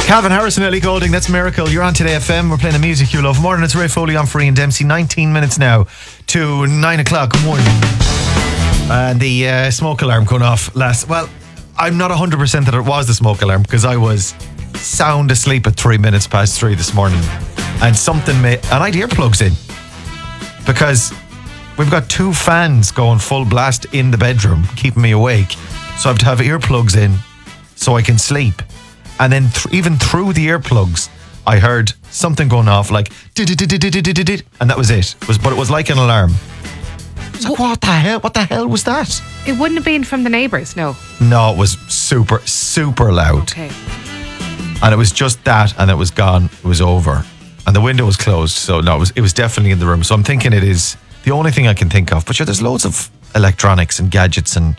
Calvin Harris and Ellie Goulding, that's Miracle. You're on Today FM. We're playing the music you love. Morning, it's Ray Foley on Free and Dempsey. 19 minutes now to 9 o'clock. Good morning. And the smoke alarm going off last... Well, I'm not 100% that it was the smoke alarm because I was sound asleep at 3 minutes past 3 this morning. And something made... And I had earplugs in. Because we've got 2 fans going full blast in the bedroom, keeping me awake. So I have to have earplugs in so I can sleep. And then even through the earplugs, I heard something going off like, and that was it. But it was like an alarm. I was like, what the hell? What the hell was that? It wouldn't have been from the neighbours, no. No, it was super, super loud. Okay. And it was just that, and it was gone. It was over. And the window was closed, so no, it was definitely in the room. So I'm thinking it is the only thing I can think of. But sure, there's loads of electronics and gadgets and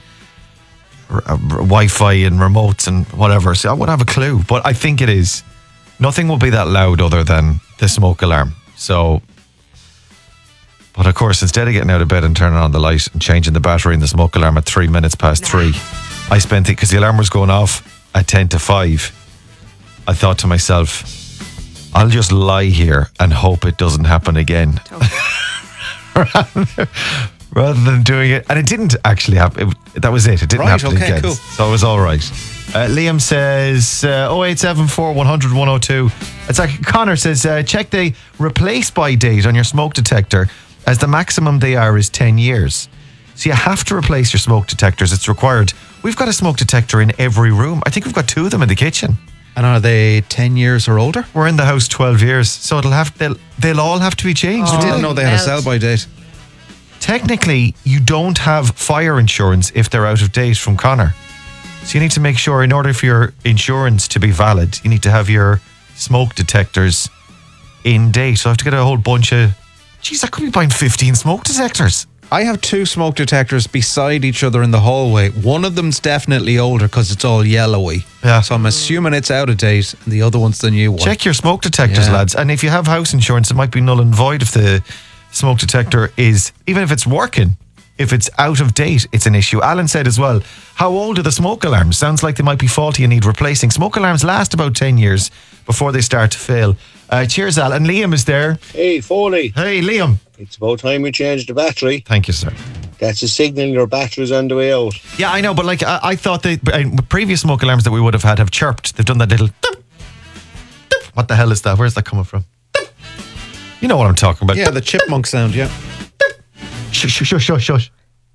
Wi-Fi and remotes and whatever, so I wouldn't have a clue, but I think it is. Nothing will be that loud other than the smoke alarm. So, but of course, instead of getting out of bed and turning on the light and changing the battery in the smoke alarm at 3 minutes past 3, I spent it, because the alarm was going off at 10 to 5, I thought to myself, I'll just lie here and hope it doesn't happen again. Rather than doing it. And it didn't actually happen. That was it. It didn't happen again. Cool. So it was all right. Liam says 0874 100 102. It's like Connor says, check the replace by date on your smoke detector, as the maximum they are is 10 years. So you have to replace your smoke detectors. It's required. We've got a smoke detector in every room. I think we've got 2 of them in the kitchen. And are they 10 years or older? We're in the house 12 years. So they'll all have to be changed. I didn't know they had a sell by date. Technically, you don't have fire insurance if they're out of date from Connor. So you need to make sure, in order for your insurance to be valid, you need to have your smoke detectors in date. So I have to get a whole bunch of... Geez, I could be buying 15 smoke detectors. I have 2 smoke detectors beside each other in the hallway. One of them's definitely older because it's all yellowy. Yeah. So I'm assuming it's out of date, and the other one's the new one. Check your smoke detectors, lads. And if you have house insurance, it might be null and void if the smoke detector is, even if it's working, if it's out of date, it's an issue. Alan said as well, how old are the smoke alarms? Sounds like they might be faulty and need replacing. Smoke alarms last about 10 years before they start to fail. Cheers, Alan. Liam is there. Hey, Foley. Hey, Liam. It's about time we changed the battery. Thank you, sir. That's a signal your battery's on the way out. Yeah, I know, but like I thought the previous smoke alarms that we would have chirped. They've done that little... What the hell is that? Where's that coming from? You know what I'm talking about. Yeah, the chipmunk sound, yeah. Shush, shush, shush, shush.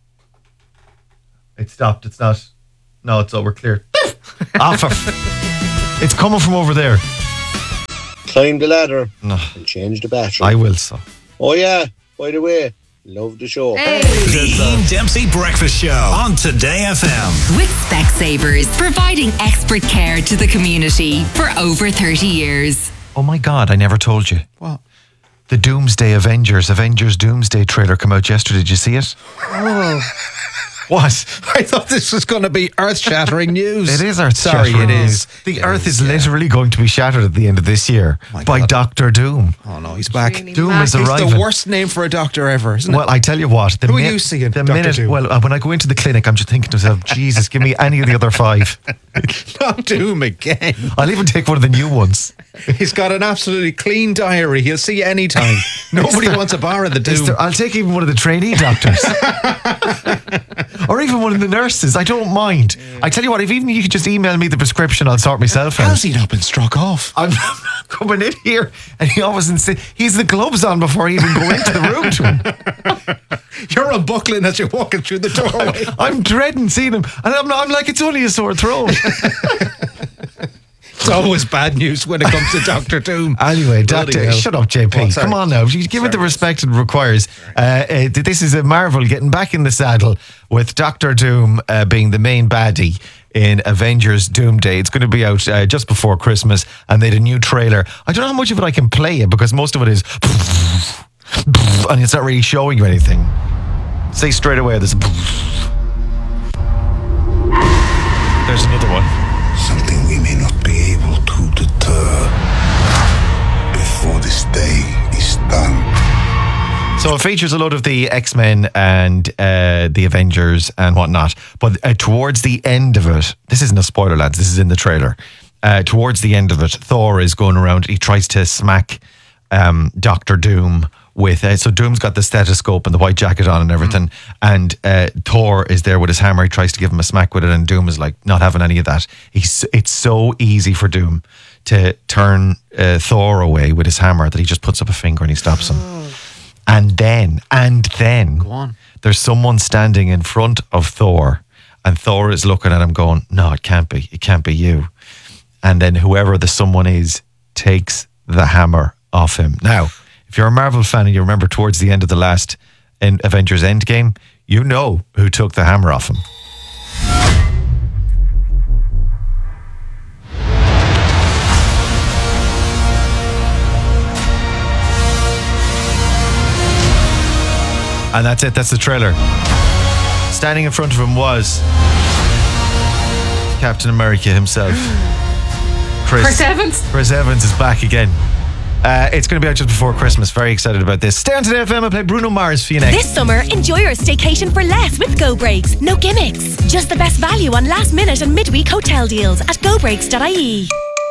It stopped. It's not. No, it's over. Clear. It's coming from over there. Climb the ladder No. and change the battery. I will, so. Oh, yeah. By the way, love the show. Hey. The Ian Dempsey Breakfast Show on Today FM. With Specsavers, providing expert care to the community for over 30 years. Oh my God, I never told you. What? The Doomsday Avengers Doomsday trailer come out yesterday. Did you see it? Oh. What? I thought this was going to be earth-shattering news. It is earth-shattering. Sorry, it is. The earth is literally going to be shattered at the end of this year by God. Doctor Doom. Oh, no, he's back. Really Doom mad. is He's arriving. the worst name for a doctor ever, isn't it? Well, I tell you what. Who are you seeing, The Dr. minute, Doom? well, when I go into the clinic, I'm just thinking to myself, Jesus, give me any of the other 5. Not Doom again. I'll even take one of the new ones. He's got an absolutely clean diary. He'll see you anytime. Nobody wants a bar of the Doom. I'll take even one of the trainee doctors. Or even one of the nurses. I don't mind. I tell you what, if even you could just email me the prescription, I'll sort myself out. How's he not been struck off? I'm coming in here and he always insists he's the gloves on before I even go into the room to him. You're unbuckling as you're walking through the doorway. I'm dreading seeing him. And I'm like, it's only a sore throat. It's always bad news when it comes to Dr. Doom. Anyway, Bloody Doctor, hell. shut up, JP. Oh, sorry. Come on now. You give it the respect it requires. This is a marvel getting back in the saddle with Doctor Doom being the main baddie in Avengers Doomsday. It's going to be out just before Christmas, and they had a new trailer. I don't know how much of it I can play it because most of it is and it's not really showing you anything. Say straight away, there's another one. Something we may not be able to deter before this day is done. So it features a load of the X-Men and the Avengers and whatnot. But towards the end of it, this isn't a spoiler, lads, this is in the trailer. towards the end of it, Thor is going around. He tries to smack Dr. Doom with so Doom's got the stethoscope and the white jacket on and everything, and Thor is there with his hammer. He tries to give him a smack with it, and Doom is like not having any of that. It's so easy for Doom to turn Thor away with his hammer that he just puts up a finger and he stops him. And then Go on. there's someone standing in front of Thor, and Thor is looking at him going, no, it can't be you. And then whoever the someone is takes the hammer off him. Now, if you're a Marvel fan and you remember towards the end of the last Avengers Endgame, you know who took the hammer off him. And that's it, that's the trailer. Standing in front of him was Captain America himself. Chris Evans. Chris Evans is back again. It's going to be out just before Christmas. Very excited about this. Stay on Today FM and play Bruno Mars for you next. This summer, enjoy your staycation for less with Go Breaks. No gimmicks. Just the best value on last minute and midweek hotel deals at gobreaks.ie.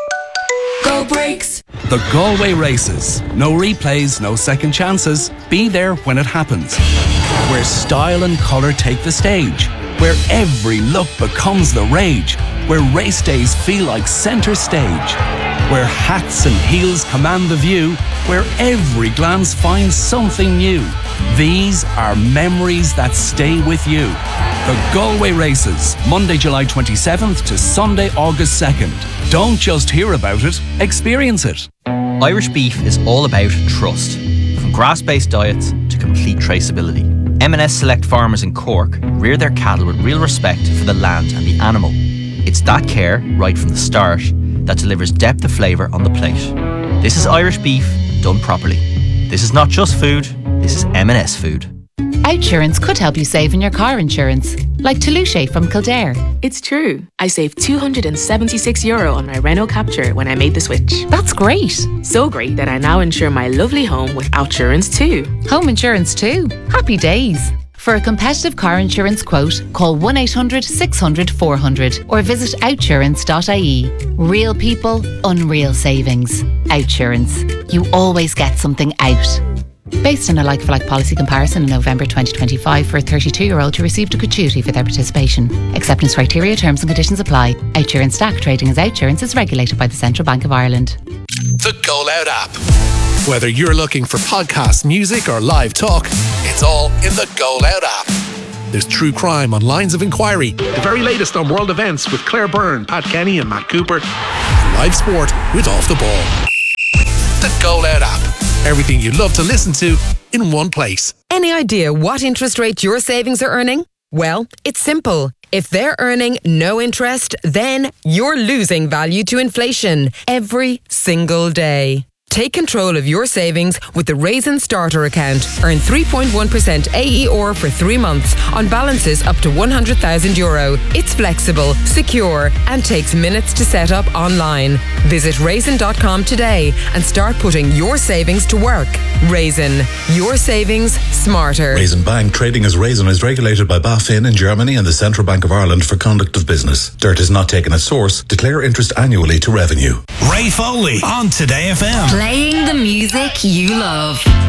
Go Breaks. The Galway Races. No replays, no second chances. Be there when it happens. Where style and colour take the stage. Where every look becomes the rage. Where race days feel like centre stage. Where hats and heels command the view. Where every glance finds something new. These are memories that stay with you. The Galway Races, Monday, July 27th to Sunday, August 2nd. Don't just hear about it, experience it. Irish beef is all about trust. From grass-based diets to complete traceability. M&S Select Farmers in Cork rear their cattle with real respect for the land and the animal. It's that care, right from the start, that delivers depth of flavour on the plate. This is Irish beef done properly. This is not just food, this is M&S food. Outsurance could help you save in your car insurance, like Toulouse from Kildare. It's true. I saved €276 on my Renault Captur when I made the switch. That's great. So great that I now insure my lovely home with Outsurance too. Home insurance too. Happy days. For a competitive car insurance quote, call 1-800-600-400 or visit outsurance.ie. Real people, unreal savings. Outsurance. You always get something out. Based on a like-for-like policy comparison in November 2025 for a 32-year-old who received a gratuity for their participation. Acceptance criteria, terms and conditions apply. Outsurance DAC trading as Outsurance is regulated by the Central Bank of Ireland. The Go Loud app. Whether you're looking for podcast, music or live talk, it's all in the Go Loud app. There's true crime on Lines of Inquiry, the very latest on world events with Claire Byrne, Pat Kenny and Matt Cooper, and live sport with Off the Ball. The Go Loud app. Everything you love to listen to in one place. Any idea what interest rate your savings are earning? Well, it's simple. If they're earning no interest, then you're losing value to inflation every single day. Take control of your savings with the Raisin Starter account. Earn 3.1% AER for 3 months on balances up to €100,000. It's flexible, secure, and takes minutes to set up online. Visit raisin.com today and start putting your savings to work. Raisin, your savings smarter. Raisin Bank trading as Raisin is regulated by BaFin in Germany and the Central Bank of Ireland for conduct of business. Dirt is not taken at source. Declare interest annually to revenue. Ray Foley on Today FM. Playing the music you love.